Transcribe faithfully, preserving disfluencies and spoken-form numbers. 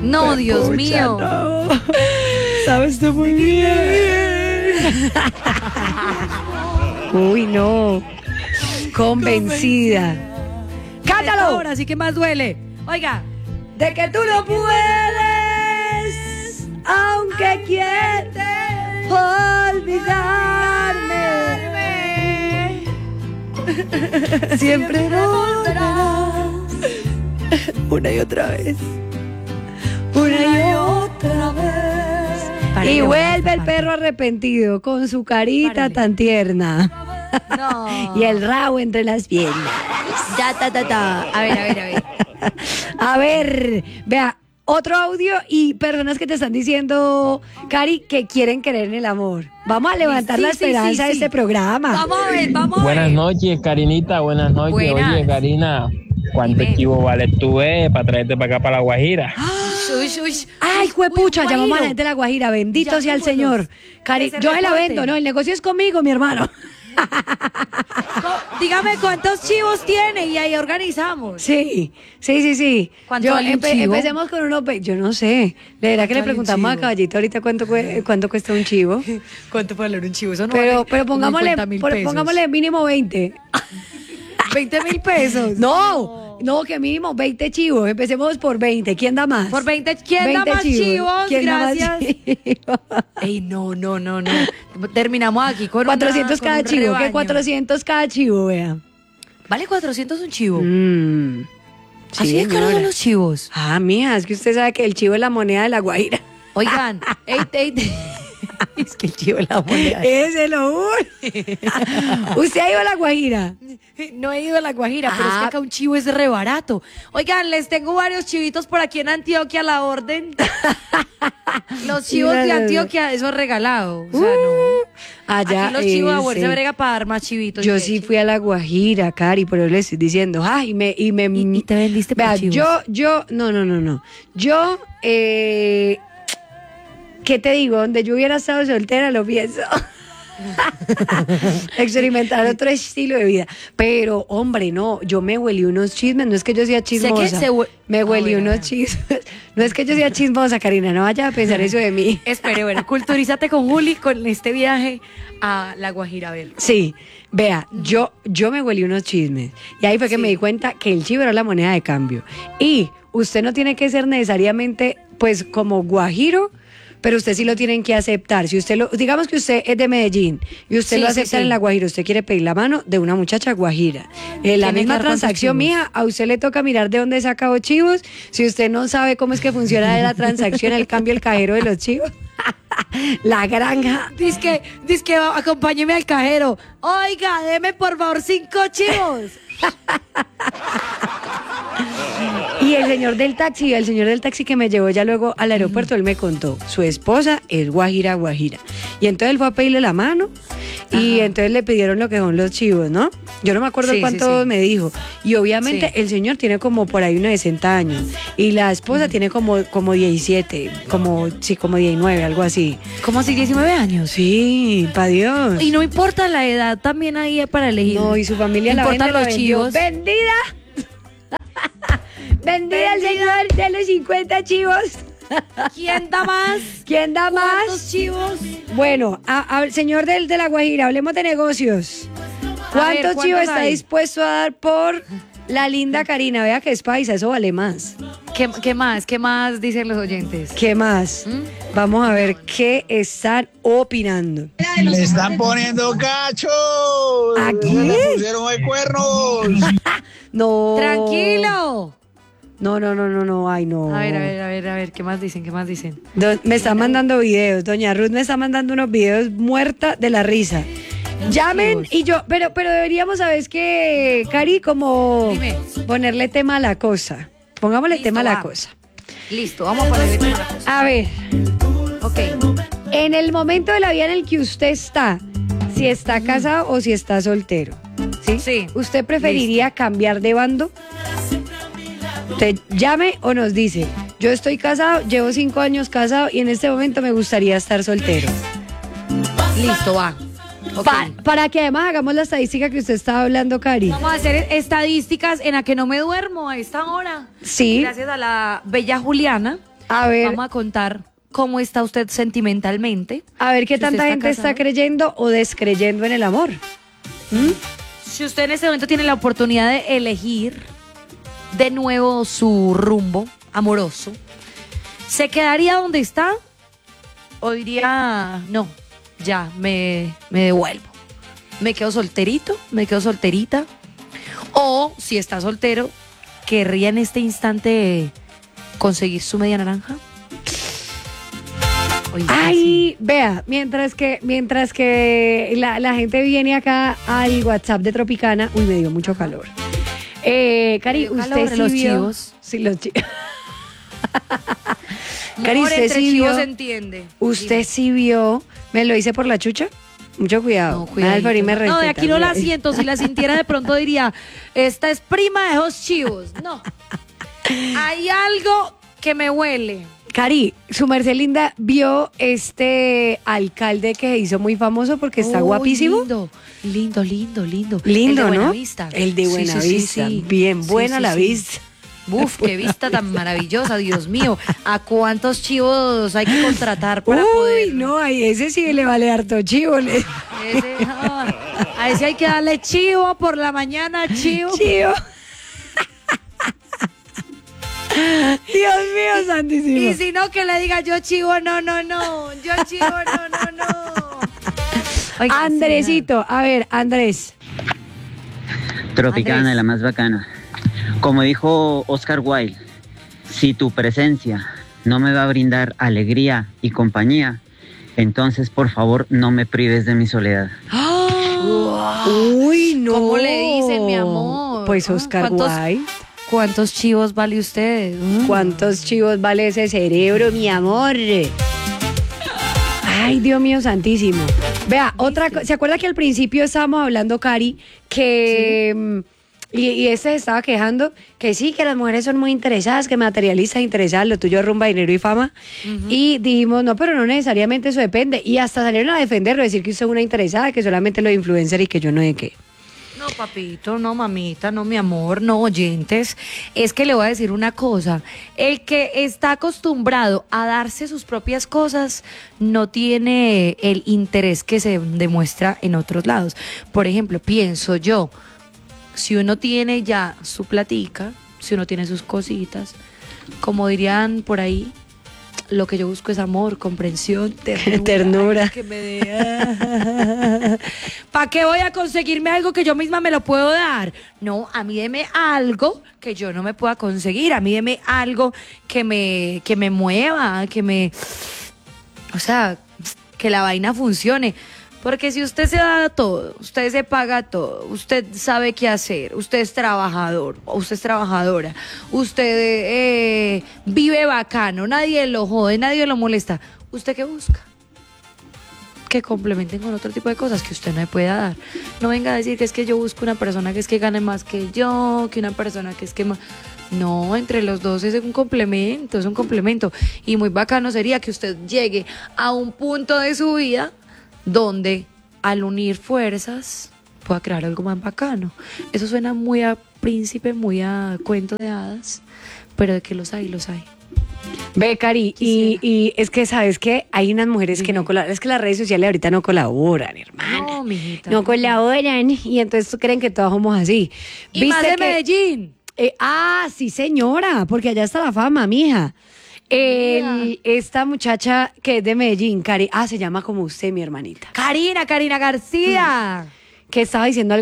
No, Pues, Dios pucha, mío. No. Sabes tú muy bien. Uy, no. Convencida. ¡Cántalo! Ahora sí que más duele. Oiga. De que tú no puedes, aunque quieres olvidarme. Siempre volverás. Una y otra vez. Una y otra vez. Párale, Y vuelve el párale. perro arrepentido con su carita Párale. tan tierna. No. Y el rabo entre las piernas. Ya, ta, ta, ta. A ver, a ver, a ver. A ver, vea, otro audio y personas que te están diciendo, Cari, que quieren querer en el amor. Vamos a levantar Sí, la sí, sí, esperanza de sí. este programa. Vamos a ver, vamos a ver. Buenas noches, Karinita, buenas noches. Buenas. Oye, Karina, ¿cuánto Dime. chivo vale tú eh, para traerte para acá, para La Guajira? Uy, uy. Ay, juepucha, Uy, llamamos a la guajiro. gente de la Guajira, bendito sea el Llamémoslos. Señor. Cari, Que se yo se la reporten. vendo, no, el negocio es conmigo, mi hermano. Co- Dígame cuántos chivos tiene y ahí organizamos. Sí, sí, sí, sí. ¿Cuánto Yo vale un empe- chivo? Empecemos con unos, ve- yo no sé. Le dirá que le ¿Cuánto vale un preguntamos a chivo? Caballito ahorita cuánto, cue- cuánto cuesta un chivo. ¿Cuánto puede valer un chivo? Eso no Pero, vale pero pongámosle, cincuenta mil por- pesos. pongámosle mínimo veinte. veinte mil pesos. No, no, que mínimo veinte chivos. Empecemos por veinte. ¿Quién da más? Por veinte. ¿Quién da veinte más chivos? ¿Quién da más Gracias. chivos? Ey, no, no, no, no. Terminamos aquí con cuatrocientos una- cada con un chivo. ¿Qué? rebaño. cuatrocientos cada chivo, vea. ¿Vale cuatrocientos un chivo? Mm, ¿Así sí, de caros son señora. los chivos? Ah, mija, es que usted sabe que el chivo es la moneda de la Guajira. Oigan, ey, ey, es que el chivo es la moneda. Ese lo uno. ¿Usted ha ido a la Guajira? No he ido a La Guajira, pero es que Ah. acá un chivo es re barato. Oigan, les tengo varios chivitos por aquí en Antioquia a la orden. Los chivos de Antioquia, eso es regalado. O sea, no. Allá. Aquí los chivos a eh, fuerza sí. brega para dar más chivitos. Yo de sí hecho. fui a la Guajira, Cari, pero le estoy diciendo, ay, y me, y me, ¿Y- y te vendiste por vea, chivos? yo, yo, no, no, no, no, yo, eh, ¿qué te digo? Donde yo hubiera estado soltera, lo pienso. Experimentar otro estilo de vida. Pero, hombre, no, yo me huelí unos chismes, no es que yo sea chismosa. se hue- me Ah, huelí bueno, unos ya. chismes. No es que yo sea chismosa, Karina, no vaya a pensar eso de mí. Espere, bueno, culturízate con Juli con este viaje a La Guajira, a ver. Sí, vea, yo, yo me huelí unos chismes. Y ahí fue que Sí. me di cuenta que el chivo era la moneda de cambio. Y usted no tiene que ser necesariamente, pues, como guajiro, pero usted sí lo tienen que aceptar. Si usted lo, digamos que usted es de Medellín y usted Sí, lo sí, acepta sí. en la Guajira, usted quiere pedir la mano de una muchacha guajira. Eh, la Tiene que misma dar cuántos transacción chivos. mía, a usted le toca mirar de dónde saca los chivos. Si usted no sabe cómo es que funciona la transacción, el cambio, el cajero de los chivos. La granja. Dice que, dice que va, acompáñeme al cajero. Oiga, deme por favor cinco chivos. Y el señor del taxi, el señor del taxi que me llevó ya luego al aeropuerto, él me contó, su esposa es guajira, guajira. Y entonces él fue a pedirle la mano y Ajá. entonces le pidieron lo que son los chivos, ¿no? Yo no me acuerdo Sí, sí, cuánto sí. me dijo. Y obviamente Sí. el señor tiene como por ahí unos sesenta años y la esposa tiene como, como diecisiete, como, sí, como diecinueve, algo así. ¿Cómo así, diecinueve años? Sí, pa' Dios. Y no importa la edad, también ahí para elegir. No, y su familia la Importan vende, la los vendió. chivos. ¡Vendida! ¡Vendida al señor de los cincuenta chivos! ¿Quién da más? ¿Quién da más? ¿Cuántos chivos? Bueno, a- a- señor del de la Guajira, hablemos de negocios. ¿Cuántos ¿cuántos chivos está hay? dispuesto a dar por la linda Karina? Vea que es paisa, eso vale más. ¿Qué, qué más? ¿Qué más dicen los oyentes? ¿Qué más? ¿Mm? Vamos a ver qué están opinando. Le están poniendo cachos. ¿A Le quién? pusieron de cuernos. No. Tranquilo. No, no, no, no, no, ay, no. A ver, a ver, a ver, a ver, ¿qué más dicen? ¿Qué más dicen? Do- me está mandando videos, doña Ruth me está mandando unos videos muerta de la risa. Llamen y yo, pero, pero deberíamos, ¿sabes qué, Cari? Como Dime. ponerle tema a la cosa. Pongámosle Listo, tema a la va. cosa. Listo, vamos a ponerle tema a la cosa. A ver, Ok. en el momento de la vida en el que usted está, si está casado o si está soltero, ¿sí? Sí. ¿Usted preferiría cambiar de bando? Usted llame o nos dice, yo estoy casado, llevo cinco años casado y en este momento me gustaría estar soltero. Listo, va. Ok. Pa- para que además hagamos la estadística que usted estaba hablando, Cari. Vamos a hacer estadísticas en la que no me duermo a esta hora. Sí. Gracias a la bella Juliana. A ver, Vamos a contar cómo está usted sentimentalmente. a ver qué Si usted tanta está gente está casado. creyendo o descreyendo en el amor. Si usted en este momento tiene la oportunidad de elegir de nuevo su rumbo amoroso, ¿se quedaría donde está? ¿O diría, no, ya, me, me devuelvo? ¿Me quedo solterito? ¿Me quedo solterita? O, si está soltero, ¿querría en este instante conseguir su media naranja? Oiga, Ay, vea, mientras que mientras que la, la gente viene acá al WhatsApp de Tropicana, uy, me dio mucho calor. Eh, Cari, Me dio usted calor, sí los vio- chivos. Sí, los chivos. sí. Cari, Amor, usted entre sí chivos vio- se entiende. Usted sí vio, me lo hice por la chucha. Mucho cuidado. No, cuidadito. Alfred, me No, de respeta, aquí no la cuidadito. siento. Si la sintiera de pronto diría, esta es prima de esos chivos. No. Hay algo que me huele. Cari, su merced linda vio este alcalde que se hizo muy famoso porque está Uy, guapísimo. Lindo, lindo, lindo, lindo. Lindo, El de ¿no? Buenavista. El de Sí, sí, Buenavista. sí, sí. Bien, Sí, buena sí, la sí. vista. Uf, qué vista tan maravillosa, Dios mío. ¿A cuántos chivos hay que contratar para Uy, poder? no, a ese sí le vale harto chivo. le- Ese, ah, a ese hay que darle chivo por la mañana, chivo. Chivo. Dios mío, santísimo. Y si no, que le diga yo chivo, no, no, no. Yo chivo, no, no, no. Oiga, Andresito, a ver, Andrés. Tropicana, Andrés. la más bacana. Como dijo Oscar Wilde, si tu presencia no me va a brindar alegría y compañía, entonces por favor no me prives de mi soledad. ¡Ah! Uy, no. ¿Cómo le dicen, mi amor? Pues Ah, Oscar ¿cuántos- Wilde. ¿Cuántos chivos vale usted? Mm. ¿Cuántos chivos vale ese cerebro, mi amor? Ay, Dios mío santísimo. Vea, otra cosa. ¿Se acuerda que al principio estábamos hablando, Cari, que... mm, Y, y este se estaba quejando que sí, que las mujeres son muy interesadas, que materialistas interesadas, lo tuyo es rumba, dinero y fama. Y dijimos, no, pero no necesariamente eso depende. Y hasta salieron a defenderlo, decir que usted es una interesada, que solamente los influencers y que yo no sé qué. No, papito, no, mamita, no, mi amor, no, oyentes. Es que le voy a decir una cosa. El que está acostumbrado a darse sus propias cosas no tiene el interés que se demuestra en otros lados. Por ejemplo, pienso yo, si uno tiene ya su platica, si uno tiene sus cositas, como dirían por ahí, lo que yo busco es amor, comprensión, ternura. Ternura. Ay, que me dé. ¿Para qué voy a conseguirme algo que yo misma me lo puedo dar? No, a mí deme algo que yo no me pueda conseguir. A mí deme algo que me, que me mueva, que me... O sea, que la vaina funcione. Porque si usted se da todo, usted se paga todo, usted sabe qué hacer, usted es trabajador, o usted es trabajadora, usted eh, vive bacano, nadie lo jode, nadie lo molesta, ¿usted qué busca? Que complementen con otro tipo de cosas que usted no le pueda dar. No venga a decir que es que yo busco una persona que es que gane más que yo, que una persona que es que más... No, entre los dos es un complemento, es un complemento. Y muy bacano sería que usted llegue a un punto de su vida donde al unir fuerzas pueda crear algo más bacano. Eso suena muy a príncipe, muy a cuento de hadas, pero de que los hay, los hay. Ve, Cari, y, y es que, ¿sabes qué? Hay unas mujeres que no colaboran. Es que las redes sociales ahorita no colaboran, hermana. No, mijita. No colaboran. Y entonces creen que todos somos así. Y más de que- Medellín. Eh, ah, sí, señora, porque allá está la fama, mija. El- esta muchacha que es de Medellín, Cari, ah, se llama como usted, mi hermanita, Karina, Karina García. que estaba diciendo algo